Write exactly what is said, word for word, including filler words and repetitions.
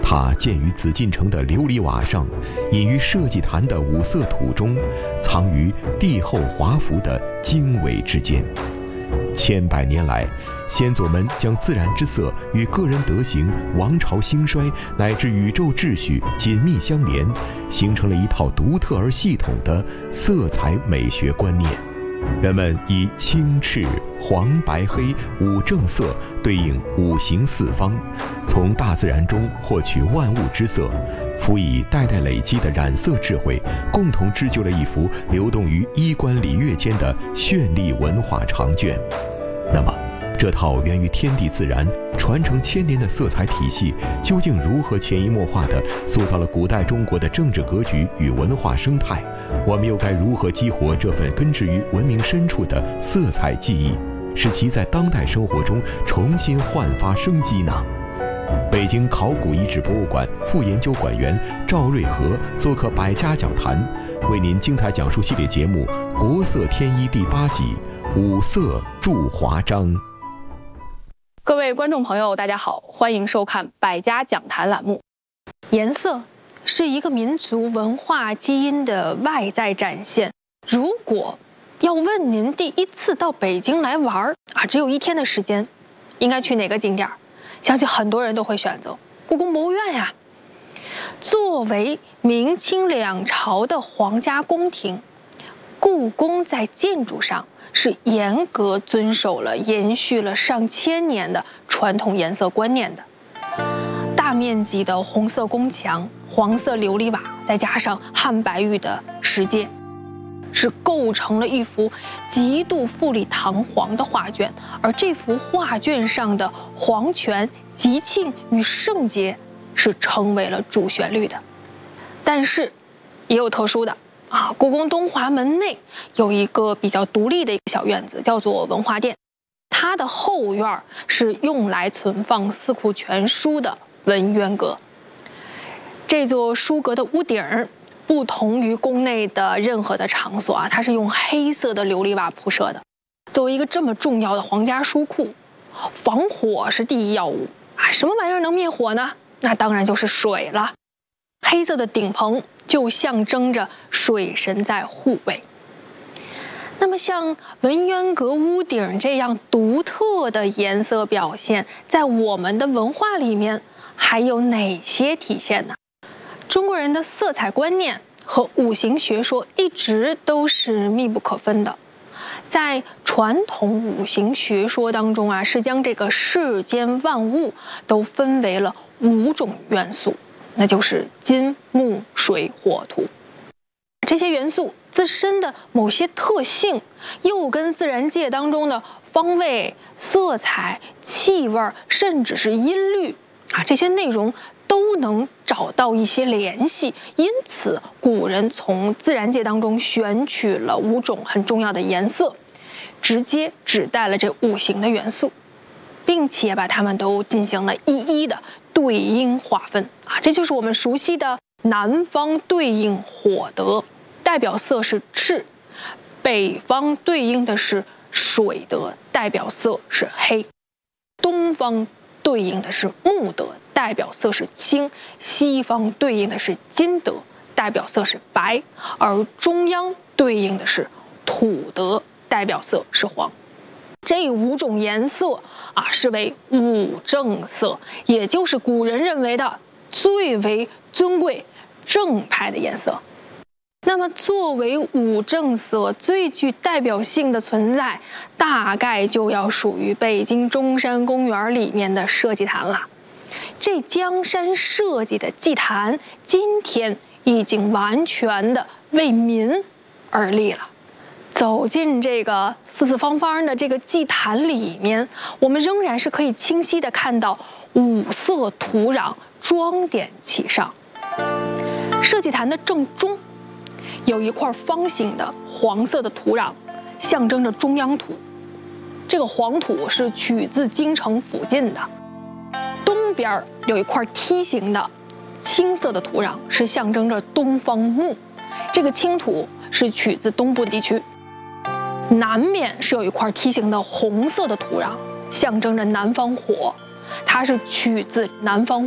它建于紫禁城的琉璃瓦上，隐于社稷坛的五色土中，藏于帝后华服的经纬之间。千百年来，先祖们将自然之色与个人德行、王朝兴衰乃至宇宙秩序紧密相连，形成了一套独特而系统的色彩美学观念。人们以青、赤、黄、白、黑五正色对应五行四方，从大自然中获取万物之色，辅以代代累积的染色智慧，共同织就了一幅流动于衣冠礼乐间的绚丽文化长卷。那么，这套源于天地自然、传承千年的色彩体系，究竟如何潜移默化地塑造了古代中国的政治格局与文化生态？我们又该如何激活这份根植于文明深处的色彩记忆，使其在当代生活中重新焕发生机呢？北京考古遗址博物馆副研究馆员赵瑞和做客百家讲坛，为您精彩讲述系列节目《国色天衣》第八集《五色著华章》。 各位观众朋友，大家好，欢迎收看百家讲坛栏目。颜色是一个民族文化基因的外在展现。如果要问您第一次到北京来玩啊，只有一天的时间，应该去哪个景点？相信很多人都会选择故宫博物院呀。作为明清两朝的皇家宫廷，故宫在建筑上是严格遵守了延续了上千年的传统颜色观念的。大面积的红色宫墙、黄色琉璃瓦，再加上汉白玉的石阶，是构成了一幅极度富丽堂皇的画卷。而这幅画卷上的皇权、吉庆与圣洁是成为了主旋律的。但是也有特殊的啊，故宫东华门内有一个比较独立的一个小院子，叫做文化殿。它的后院是用来存放《四库全书》的文渊阁。这座书阁的屋顶不同于宫内的任何的场所啊，它是用黑色的琉璃瓦铺设的。作为一个这么重要的皇家书库，防火是第一要务啊。什么玩意儿能灭火呢？那当然就是水了。黑色的顶棚就象征着水神在护卫。那么像文渊阁屋顶这样独特的颜色表现，在我们的文化里面还有哪些体现呢？中国人的色彩观念和五行学说一直都是密不可分的。在传统五行学说当中啊，是将这个世间万物都分为了五种元素，那就是金、木、水、火、土。这些元素自身的某些特性，又跟自然界当中的方位、色彩、气味，甚至是音律啊，这些内容都能找到一些联系。因此，古人从自然界当中选取了五种很重要的颜色，直接指代了这五行的元素，并且把它们都进行了一一的对应划分啊，这就是我们熟悉的南方对应火德，代表色是赤；北方对应的是水德，代表色是黑；东方对应的是木德，代表色是青；西方对应的是金德，代表色是白；而中央对应的是土德，代表色是黄。这五种颜色啊，是为五正色，也就是古人认为的最为尊贵、正派的颜色。那么，作为五正色最具代表性的存在，大概就要属于北京中山公园里面的社稷坛了。这江山社稷的祭坛，今天已经完全的为民而立了。走进这个四四方方的这个祭坛里面，我们仍然是可以清晰的看到五色土壤装点其上。社稷坛的正中有一块方形的黄色的土壤，象征着中央土。这个黄土是取自京城附近的。东边有一块梯形的青色的土壤，是象征着东方木。这个青土是取自东部地区。南面是有一块梯形的红色的土壤，象征着南方火，它是取自南方